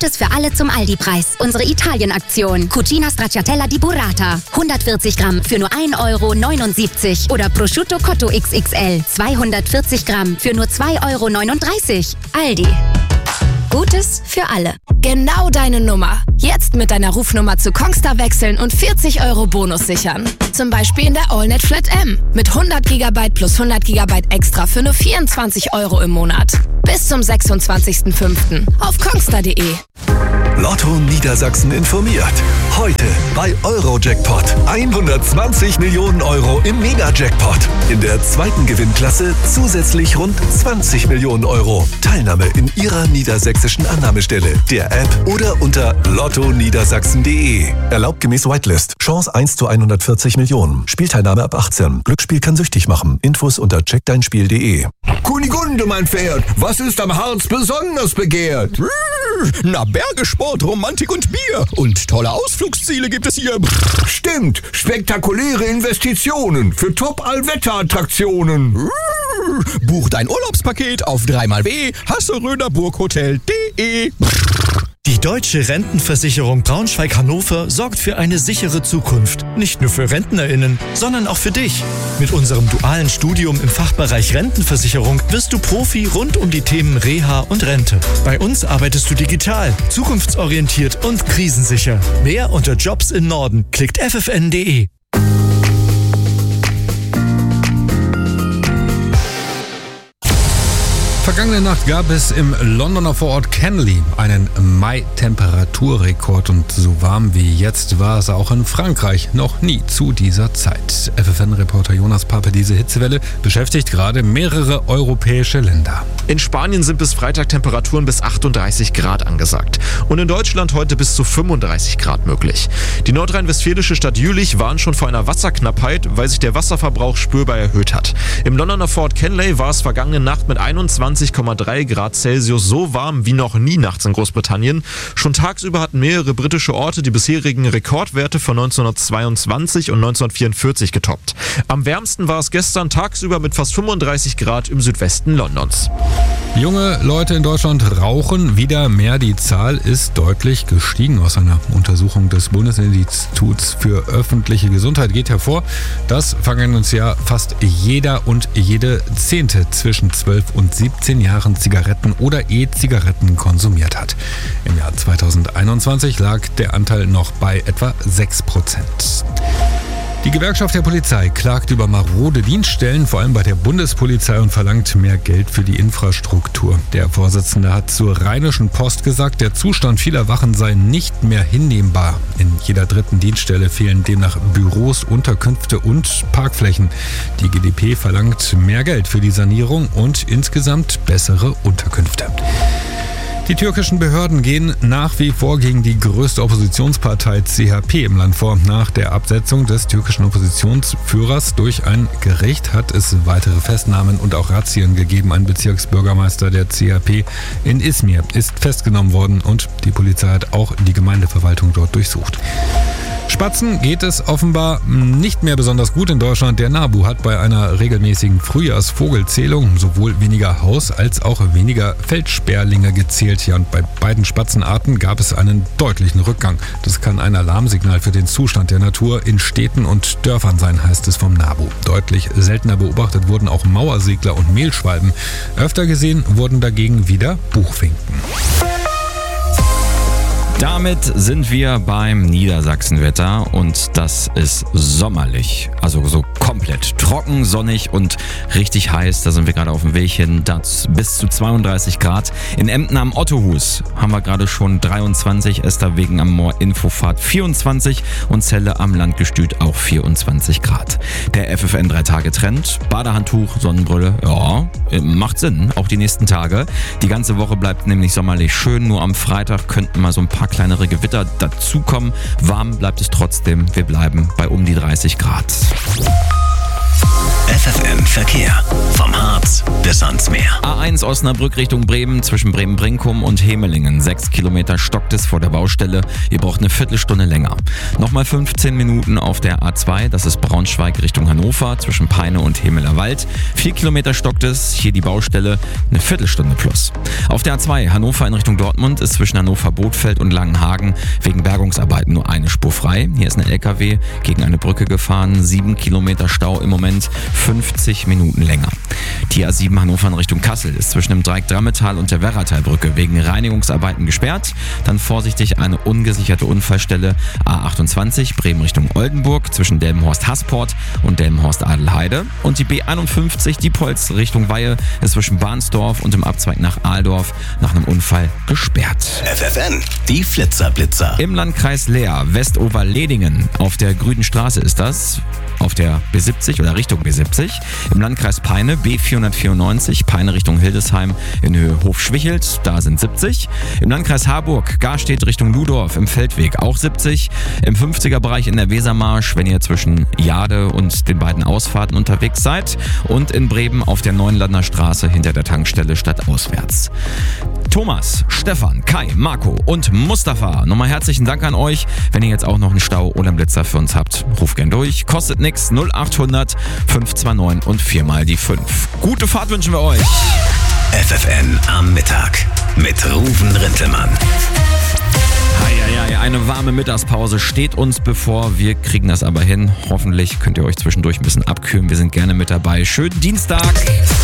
Gutes für alle zum Aldi-Preis. Unsere Italien-Aktion. Cucina Stracciatella di Burrata. 140 Gramm für nur 1,79 € oder Prosciutto Cotto XXL. 240 Gramm für nur 2,39 €. Aldi. Gutes für alle. Genau deine Nummer. Jetzt mit deiner Rufnummer zu Kongstar wechseln und 40 € Bonus sichern. Zum Beispiel in der AllNet Flat M. Mit 100 GB plus 100 GB extra für nur 24 € im Monat. Bis zum 26.05. auf kongstar.de. Lotto Niedersachsen informiert. Heute bei Eurojackpot. 120 Millionen € im Mega-Jackpot. In der zweiten Gewinnklasse zusätzlich rund 20 Millionen €. Teilnahme in Ihrer niedersächsischen Annahmestelle, der App oder unter lottoniedersachsen.de. Erlaubt gemäß Whitelist. Chance 1 zu 140 Millionen. Spielteilnahme ab 18. Glücksspiel kann süchtig machen. Infos unter checkdeinspiel.de. Kunigunde, mein Pferd, was ist am Harz besonders begehrt? Na, Bergesport, Romantik und Bier. Und tolle Ausflugsziele gibt es hier. Stimmt, spektakuläre Investitionen für Top-Allwetter-Attraktionen. Buch dein Urlaubspaket auf 3xw-hasseröderburghotel.de. Die Deutsche Rentenversicherung Braunschweig-Hannover sorgt für eine sichere Zukunft. Nicht nur für RentnerInnen, sondern auch für dich. Mit unserem dualen Studium im Fachbereich Rentenversicherung wirst du Profi rund um die Themen Reha und Rente. Bei uns arbeitest du digital, zukunftsorientiert und krisensicher. Mehr unter Jobs im Norden. Klickt ffn.de. Vergangene Nacht gab es im Londoner Vorort Canley einen Mai-Temperaturrekord und so warm wie jetzt war es auch in Frankreich noch nie zu dieser Zeit. FFN-Reporter Jonas Pape, diese Hitzewelle beschäftigt gerade mehrere europäische Länder. In Spanien sind bis Freitag Temperaturen bis 38 Grad angesagt und in Deutschland heute bis zu 35 Grad möglich. Die nordrhein-westfälische Stadt Jülich warnt schon vor einer Wasserknappheit, weil sich der Wasserverbrauch spürbar erhöht hat. Im Londoner Fort Canley war es vergangene Nacht mit 21,3 Grad Celsius so warm wie noch nie nachts in Großbritannien. Schon tagsüber hatten mehrere britische Orte die bisherigen Rekordwerte von 1922 und 1944 getoppt. Am wärmsten war es gestern tagsüber mit fast 35 Grad im Südwesten Londons. Junge Leute in Deutschland rauchen wieder mehr. Die Zahl ist deutlich gestiegen. Aus einer Untersuchung des Bundesinstituts für öffentliche Gesundheit geht hervor, dass vergangenes Jahr fast jeder und jede Zehnte zwischen 12 und 17 Jahren Zigaretten oder E-Zigaretten konsumiert hat. Im Jahr 2021 lag der Anteil noch bei etwa 6%. Die Gewerkschaft der Polizei klagt über marode Dienststellen, vor allem bei der Bundespolizei, und verlangt mehr Geld für die Infrastruktur. Der Vorsitzende hat zur Rheinischen Post gesagt, der Zustand vieler Wachen sei nicht mehr hinnehmbar. In jeder dritten Dienststelle fehlen demnach Büros, Unterkünfte und Parkflächen. Die GdP verlangt mehr Geld für die Sanierung und insgesamt bessere Unterkünfte. Die türkischen Behörden gehen nach wie vor gegen die größte Oppositionspartei CHP im Land vor. Nach der Absetzung des türkischen Oppositionsführers durch ein Gericht hat es weitere Festnahmen und auch Razzien gegeben. Ein Bezirksbürgermeister der CHP in Izmir ist festgenommen worden und die Polizei hat auch die Gemeindeverwaltung dort durchsucht. Spatzen geht es offenbar nicht mehr besonders gut in Deutschland. Der NABU hat bei einer regelmäßigen Frühjahrsvogelzählung sowohl weniger Haus- als auch weniger Feldsperlinge gezählt. Ja, und bei beiden Spatzenarten gab es einen deutlichen Rückgang. Das kann ein Alarmsignal für den Zustand der Natur in Städten und Dörfern sein, heißt es vom NABU. Deutlich seltener beobachtet wurden auch Mauersegler und Mehlschwalben. Öfter gesehen wurden dagegen wieder Buchfinken. Damit sind wir beim Niedersachsenwetter und das ist sommerlich, also so komplett trocken, sonnig und richtig heiß. Da sind wir gerade auf dem Weg hin, das bis zu 32 Grad. In Emden am Ottohus haben wir gerade schon 23, Esterwegen am Moor Infofahrt 24 und Celle am Landgestüt auch 24 Grad. Der FFN 3-Tage-Trend, Badehandtuch, Sonnenbrille, ja, macht Sinn, auch die nächsten Tage. Die ganze Woche bleibt nämlich sommerlich schön, nur am Freitag könnten mal so ein paar kleinere Gewitter dazukommen. Warm bleibt es trotzdem. Wir bleiben bei um die 30 Grad. FFN Verkehr. Vom Harz bis ans Meer. A1 Osnabrück Richtung Bremen zwischen Bremen-Brinkum und Hemelingen. 6 Kilometer stockt es vor der Baustelle. Ihr braucht eine Viertelstunde länger. Nochmal 15 Minuten auf der A2. Das ist Braunschweig Richtung Hannover zwischen Peine und Hemelerwald. 4 Kilometer stockt es. Hier die Baustelle. Eine Viertelstunde plus. Auf der A2 Hannover in Richtung Dortmund ist zwischen Hannover-Bothfeld und Langenhagen wegen Bergungsarbeiten nur eine Spur frei. Hier ist eine LKW gegen eine Brücke gefahren. 7 Kilometer Stau im Moment. 50 Minuten länger. Die A7 Hannover in Richtung Kassel ist zwischen dem Dreieck Drammetal und der Werratalbrücke wegen Reinigungsarbeiten gesperrt. Dann vorsichtig eine ungesicherte Unfallstelle. A28 Bremen Richtung Oldenburg zwischen Delmenhorst-Hasport und Delmenhorst-Adelheide. Und die B51 Diepholz Richtung Weihe ist zwischen Bahnsdorf und dem Abzweig nach Ahldorf nach einem Unfall gesperrt. FFN, die Flitzer-Blitzer. Im Landkreis Leer, Westoverledingen, auf der Grünen Straße ist das, auf der B70 oder Richtung B70. Im Landkreis Peine, B494, Peine Richtung Hildesheim in Höhe Hofschwichelt, da sind 70. Im Landkreis Harburg, Garstedt Richtung Ludorf im Feldweg, auch 70. Im 50er-Bereich in der Wesermarsch, wenn ihr zwischen Jade und den beiden Ausfahrten unterwegs seid. Und in Bremen auf der Neuenlander Straße hinter der Tankstelle stadtauswärts. Thomas, Stefan, Kai, Marco und Mustafa, nochmal herzlichen Dank an euch. Wenn ihr jetzt auch noch einen Stau oder einen Blitzer für uns habt, ruft gern durch. Kostet nix, 0800 529 und 4 mal die 5. Gute Fahrt wünschen wir euch. FFN am Mittag mit Ruven Rintelmann. Heieiei, eine warme Mittagspause steht uns bevor. Wir kriegen das aber hin. Hoffentlich könnt ihr euch zwischendurch ein bisschen abkühlen. Wir sind gerne mit dabei. Schönen Dienstag.